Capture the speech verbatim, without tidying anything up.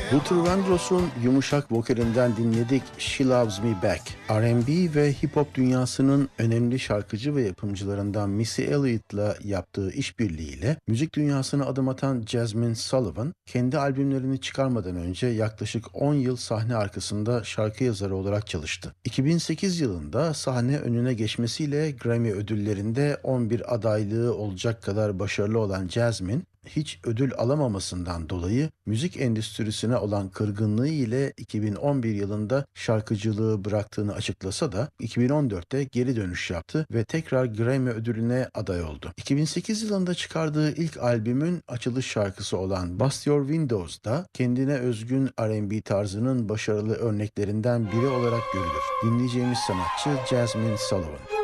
Luther Vandross'un yumuşak vokalinden dinledik She Loves Me Back. R and B ve hip hop dünyasının önemli şarkıcı ve yapımcılarından Missy Elliott'la yaptığı işbirliğiyle müzik dünyasına adım atan Jazmine Sullivan, kendi albümlerini çıkarmadan önce yaklaşık on yıl sahne arkasında şarkı yazarı olarak çalıştı. iki bin sekiz yılında sahne önüne geçmesiyle Grammy ödüllerinde on bir adaylığı olacak kadar başarılı olan Jazmine, hiç ödül alamamasından dolayı müzik endüstrisine olan kırgınlığı ile iki bin on bir yılında şarkıcılığı bıraktığını açıklasa da iki bin on dörtte geri dönüş yaptı ve tekrar Grammy ödülüne aday oldu. iki bin sekiz yılında çıkardığı ilk albümün açılış şarkısı olan Bust Your Windows da kendine özgün R and B tarzının başarılı örneklerinden biri olarak görülür. Dinleyeceğimiz sanatçı Jazmine Sullivan.